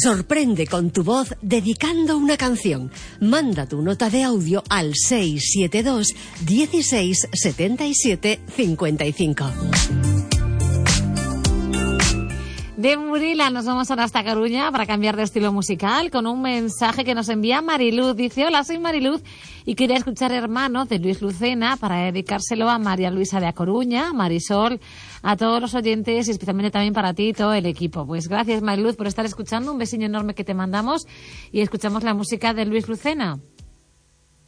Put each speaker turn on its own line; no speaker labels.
Sorprende con tu voz dedicando una canción. Manda tu nota de audio al 672 16 77 55.
De Murila nos vamos ahora hasta Coruña para cambiar de estilo musical con un mensaje que nos envía Mariluz. Dice: hola, soy Mariluz y quería escuchar Hermano de Luis Lucena para dedicárselo a María Luisa de A Coruña, Marisol, a todos los oyentes y especialmente también para ti y todo el equipo. Pues gracias, Mariluz, por estar escuchando. Un besiño enorme que te mandamos y escuchamos la música de Luis Lucena.